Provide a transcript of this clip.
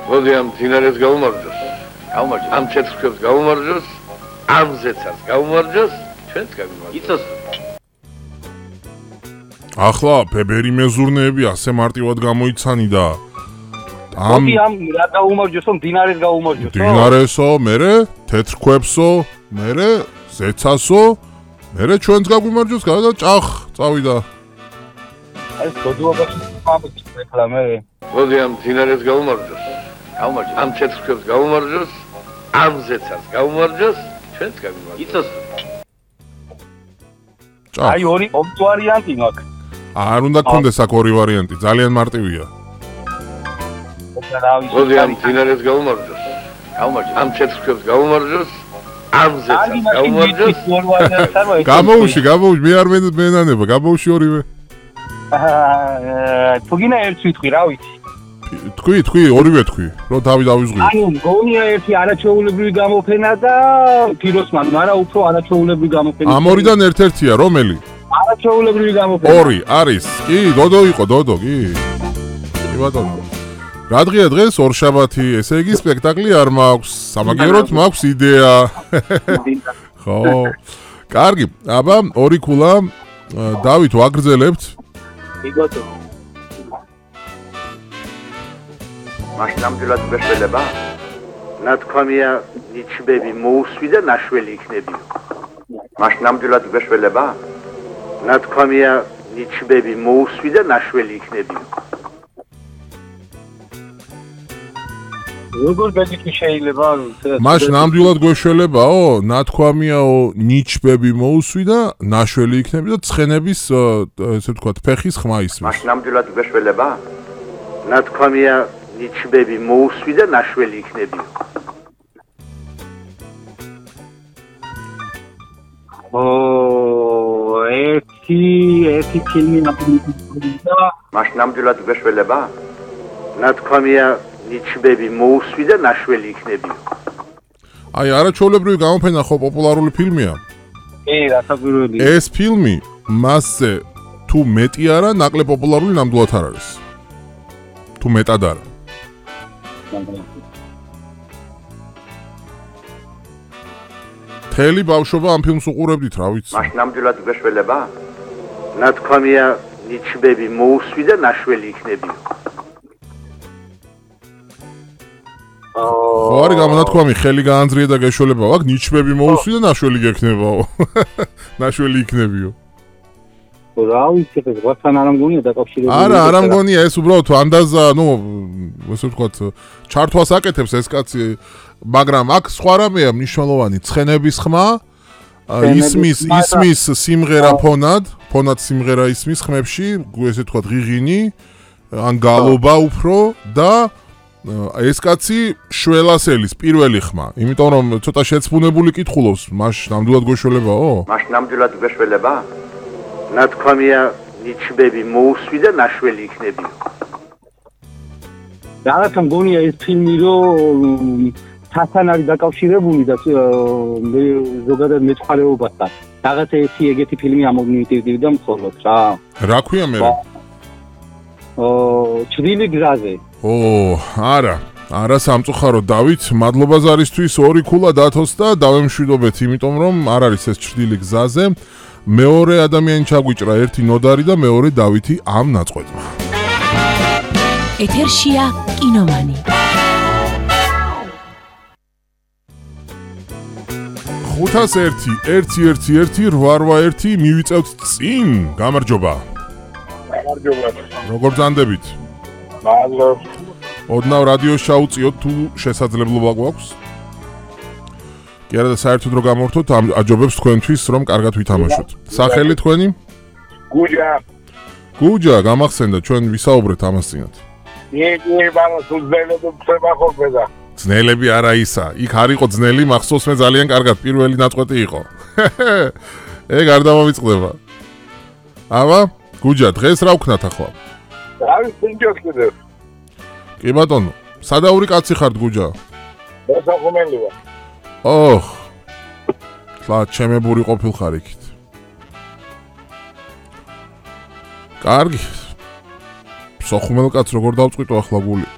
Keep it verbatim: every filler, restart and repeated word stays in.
მოდი ამ მდინარეს გავუმარჯოს. გავუმარჯოს. ამ ცეცხლებს გავუმარჯოს, ამ ზეცას გავუმარჯოს, ჩვენც გავიმარჯოს. იცოს. ახლა ფებერი მეზურნეები ასე მარტივად გამოიცანი და ამ მოდი ამ რა გაუმარჯოსო, მდინარეს გაუმარჯოსო. მდინარესო, მერე თეთრქვებსო, მერე ზეცასო, მერე ჩვენც გაგვიმარჯოს, გადა ჭახ, წავიდა. ეს გოდუობაში მომწიფე ხლა მე. მოდი ამ მდინარეს გავუმარჯოს. გავუმარჯოს. ამ ცეცხლებს გავუმარჯოს, ამ ზეცას გავუმარჯოს, ჩვენც გავიმარჯოს. იცოს. ჭახ. აი ორი ორი ვარიანტი მაქვს. არ უნდა გქონდეს აქ ორი ვარიანტი, ძალიან მარტივია. მოდი ამ მდინარეს გავუმარჯოს. გავუმარჯოს. ამ ცეცხლებს გავუმარჯოს, ამ ზეცას გავუმარჯოს. გამოუში, გამოუში, მე არ მენანება, გამოუში ორივე. თუ გინდა ერთ ვიტყვი, რა ვიცი. თქვი, თქვი, ორივე თქვი, რომ თავი დავიზღვი. ანუ მგონია ერთი არაჩვეულებრივი გამოფენა და ფიროსმან, მაგრამ უფრო არაჩვეულებრივი გამოფენა. ამ ორიდან ერთ-ერთია, რომელი? არაჩვეულებრივი გამოფენა. ორი, არის. კი, დოდო იყო, დოდო, კი. კი ბატონო. რა დღეა დღეს? ორშაბათი, ესე იგი სპექტაკლი არ მაქვს, სამაგიეროდ მაქვს იდეა. ხო. კარგი, აბა, ორი ქულა, დავით ვაგრძელებთ. კი ბატონო. მაშინ ნამდვილად გვეშველება? ნათქვამია ნიჩბები მოუსვი და ნაშველი იქნებიო. მაშინ ნამდვილად გვეშველება? ნათქვამია ნიჩბები მოუსვი და ნაშველი იქნებიო. როგორ ბედიკი შეიძლება? მაშინ ნამდვილად გვეშველებაო, ნათქვამიაო ნიჩბები მოუსვი და ნაშველი იქნები და ცხენების, ესე ვთქვათ, ფეხის ხმა ისმის. მაშინ ნამდვილად გვეშველება? ნათქვამია ნიჩბები მოუსვი და ნაშველი იქნებიო. ო, ერთი, ერთი ფილმი ნაპოლეონისა. მაშინ ნამდვილად გვეშველება? ნათქვამია ნიჩბები მოუსვი და ნაშველი იქნებიო. აი, არაჩვეულებრივი გამოფენა ხო პოპულარული ფილმია? კი, რასაკვირველია. ეს ფილმი მასზე თუ მეტი არა, ნაკლებ პოპულარული ნამდვილად არ არის. თუ მეტად არა. თელი ბავშვობა ამ ფილმს უყურებდით, რა ვიცი. მაშინ ნამდვილად გვეშველება? ნათქვამია ნიჩბები მოუსვი და ნაშველი იქნებიო. ხო არის გამონათქვამი, ხელი გაანძრია და გეშველებაო, აქ ნიჩბები მოუსვი და ნაშველი გექნებაო. ნაშველი იქნებიო. რა ვიცი, ეს ვასთან არ ამგონია დაკავშირებული. არა, არ ამგონია, ეს უბრალოდ ანდაზა, ნუ, ესე ვთქვათ, ჩართვას აკეთებს ეს კაცი, მაგრამ აქ სხვა რამეა მნიშვნელოვანი, ცხენების ხმა, ისმის, ისმის სიმღერა ფონად, ფონად სიმღერა ისმის ხმებში, ესე ვთქვათ, ღიღინი, ან გალობა უფრო და ეს კაცი შველასელის პირველი ხმა, იმიტომ რომ ცოტა შეცმუნებული კითხულობს, მაშ ნამდვილად გვეშველებაო? მაშინ ნამდვილად გვეშველება? ნათქვამია ნიჩბები მოუსვი და ნაშველი იქნებიო. რაღაცა მგონია ეს ფილმი რომ თასთან არის დაკავშირებული და ზოგადად მეწყარეობასთან. რაღაცა ერთი ეგეთი ფილმი ამომიტივდა მხოლოდ რა. რა ქვია მე? ო, ჩრდილი გზაზე. ო, არა. არა სამწუხარო დავით, მადლობა ზარისთვის ორი ქულა დათოს და დავემშვიდობეთ, იმიტომ რომ არ არის ეს ჩრდილი გზაზე. მეორე ადამიანი ჩაგვიჭრა, ერთი ნოდარი და მეორე დავითი ამ ნაწყვეტმა. ეთერშია კინომანი. ხუთას ერთი, ერთი, ერთი, ერთი, რვა, რვა, ერთი, მივიწევთ წინ, გამარჯობა. გამარჯობა. როგორ ძანდებით? მადლობა. ოდნავ რადიოს ჩაუწიოთ თუ შესაძლებლობა გვაქვს? კი არა და საერთოდ რო გამორთოთ, აჯობებს თქვენთვის რომ კარგად ვითამაშოთ. სახელი თქვენი? გუჯა. გუჯა, გამახსენდა ჩვენ ვისაუბრეთ ამას წინათ. იგი მაგრამ ძნელები ხდება ხოლმე და. ძნელები არა ისა. იქ არ იყო ძნელი, მახსოვს მე ძალიან კარგად პირველი ნაწყვეტი იყო. ეგ არ დამოვიწყდება. აბა, გუჯა, დღეს რა ვქნათ ახლა? არის პინჯოს კიდევ. კი ბატონო, სადაური კაცი ხართ გუჯა? დასახუმელი ვარ. ოხ. ხლა ჩემებური ყოფილხარ იქით. კარგი. სოხუმელ კაც როგორ დავწყვიტო ახლა გული?